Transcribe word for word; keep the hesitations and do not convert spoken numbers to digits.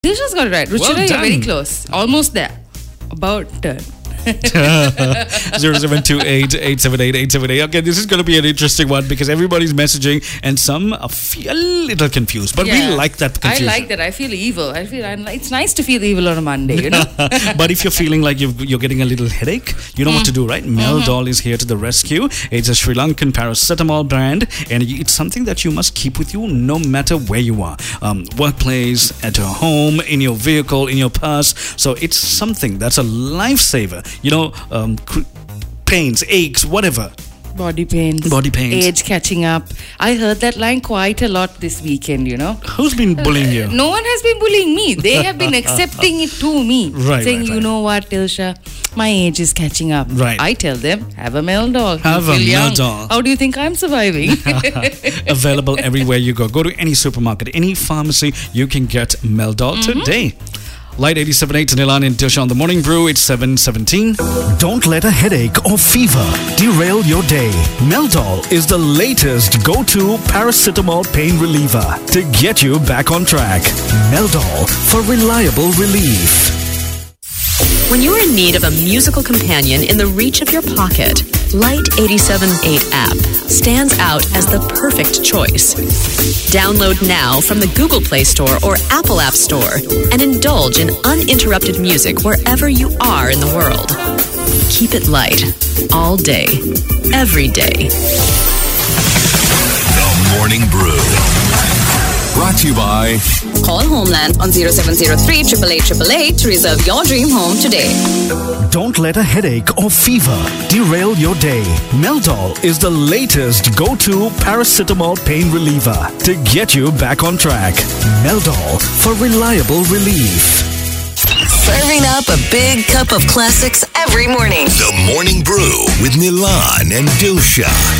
Disha's got it right. Ruchira, Well you're done. very close. Almost there. About turn. zero seven two eight, eight seven eight, eight seven eight. Okay, this is going to be an interesting one because everybody's messaging and some are feel a little confused. But Yeah. we like that I confusion. like that. I feel evil. I feel I'm, it's nice to feel evil on a Monday, you know? But if you're feeling like you've, you're getting a little headache, you know what to do, right? Meldol is here to the rescue. It's a Sri Lankan paracetamol brand, and it's something that you must keep with you no matter where you are. Um, workplace, at your home, in your vehicle, in your purse. So it's something that's a lifesaver. You know, um, cr- pains, aches, whatever. Body pains. Body pains. Age catching up. I heard that line quite a lot this weekend, you know? Who's been bullying you? No one has been bullying me. They have been accepting it to me. Right, saying, right, you right. know what, Tilsha, my age is catching up. Right. I tell them, have a Meldol. You Have a feel young. Meldol. How do you think I'm surviving? Available everywhere you go. Go to any supermarket, any pharmacy, you can get Meldol Mm-hmm. today. Light eighty-seven point eight, Nilan and Tilsha on the Morning Brew. It's seven seventeen. Don't let a headache or fever derail your day. Meldol is the latest go-to paracetamol pain reliever to get you back on track. Meldol for reliable relief. When you're in need of a musical companion in the reach of your pocket, Light eighty-seven point eight app stands out as the perfect choice. Download now from the Google Play Store or Apple App Store and indulge in uninterrupted music wherever you are in the world. Keep it light, all day, every day. The Morning Brew. Brought to you by Call Homeland on zero seven zero three, eight eight eight eight eight to reserve your dream home today. Don't let a headache or fever derail your day. Meldol is the latest go-to paracetamol pain reliever to get you back on track. Meldol for reliable relief. Serving up a big cup of classics every morning. The Morning Brew with Nilan and Dilsha.